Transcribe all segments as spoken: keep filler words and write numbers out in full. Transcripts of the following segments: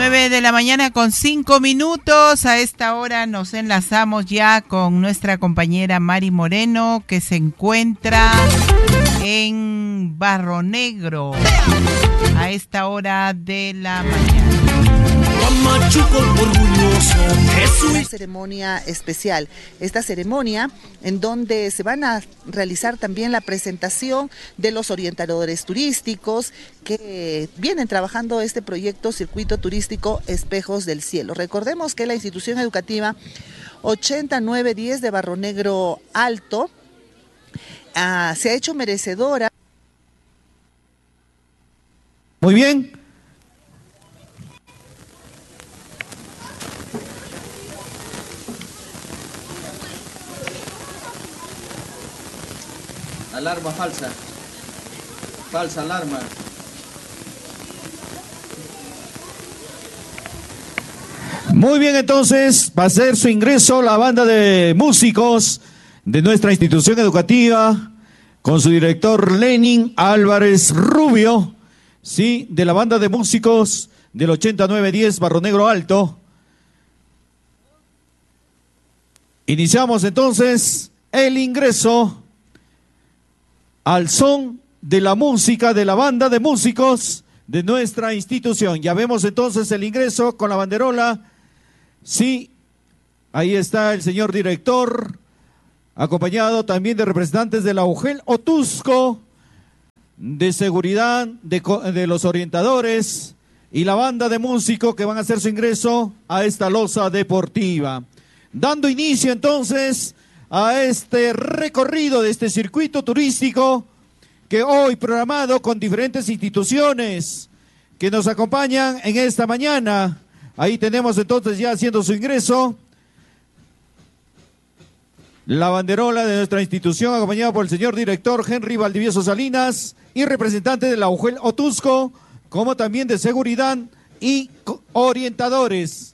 nueve de la mañana con cinco minutos. A esta hora nos enlazamos ya con nuestra compañera Mari Moreno, que se encuentra en Barro Negro a esta hora de la mañana. Una ceremonia especial, esta ceremonia en donde se van a realizar también la presentación de los orientadores turísticos que vienen trabajando este proyecto Circuito Turístico Espejos del Cielo. Recordemos que la institución educativa ochenta nueve diez de Barro Negro Alto uh, se ha hecho merecedora. Muy bien. Alarma falsa. Falsa alarma. Muy bien, entonces va a hacer su ingreso la banda de músicos de nuestra institución educativa con su director Lenin Álvarez Rubio, sí, de la banda de músicos del ochenta nueve diez Barro Negro Alto. Iniciamos entonces el ingreso al son de la música de la banda de músicos de nuestra institución. Ya vemos entonces el ingreso con la banderola. Sí, ahí está el señor director, acompañado también de representantes de la U G E L Otusco, de seguridad, de, de los orientadores y la banda de músicos que van a hacer su ingreso a esta loza deportiva. Dando inicio entonces a este recorrido de este circuito turístico que hoy programado con diferentes instituciones que nos acompañan en esta mañana. Ahí tenemos entonces ya haciendo su ingreso la banderola de nuestra institución, acompañada por el señor director Henry Valdivieso Salinas y representante de la U G E L Otusco, como también de seguridad y orientadores.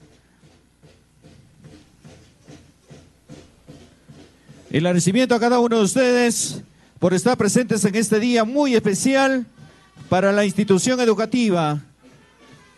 El agradecimiento a cada uno de ustedes por estar presentes en este día muy especial para la institución educativa.